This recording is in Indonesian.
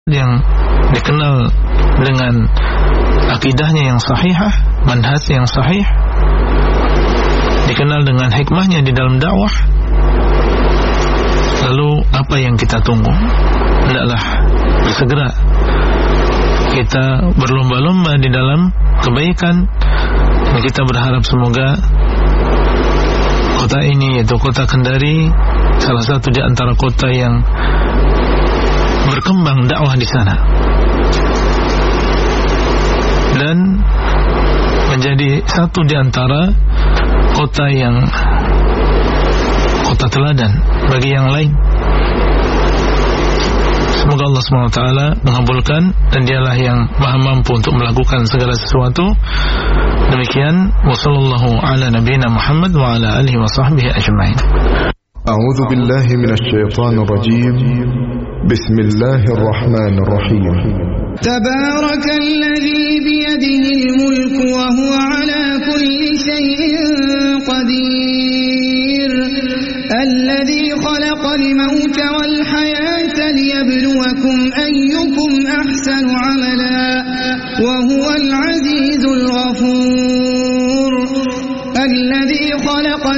yang dikenal dengan akidahnya yang sahihah, manhaj yang sahih, dikenal dengan hikmahnya di dalam dakwah, lalu apa yang kita tunggu? Hendaklah bersegera kita berlomba-lomba di dalam kebaikan, dan kita berharap semoga kota ini, yaitu kota Kendari, salah satu di antara kota yang berkembang dakwah di sana dan menjadi satu di antara kota yang kota teladan bagi yang lain. Semoga Allah SWT mengabulkan, dan dialah yang maha mampu untuk melakukan segala sesuatu. Demikian, wassallallahu ala nabiyina Muhammad wa ala alihi wa sahbihi ajma'in. A'udzu billahi minasy syaithanir rajim. Bismillahirrahmanirrahim. Tabarakalladzi biyadihil mulku wa huwa ala kulli syai'in qadir. Alladzi khalaqal mauta wal hayata liyabluwakum ayyukum ahsanu amala wa huwal azizul ghafur. Alladzi khalaqa